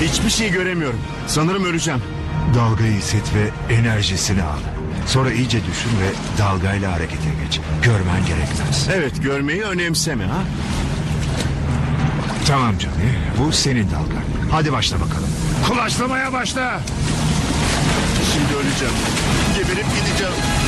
Hiçbir şey göremiyorum. Sanırım öleceğim. Dalgayı hisset ve enerjisini al. Sonra iyice düşün ve dalgayla harekete geç. Görmen gerekmez. Evet, görmeyi önemseme ha. Tamam canım. Bu senin dalgan. Hadi başla bakalım. Kulaçlamaya başla. Şimdi öleceğim. Geberip gideceğim.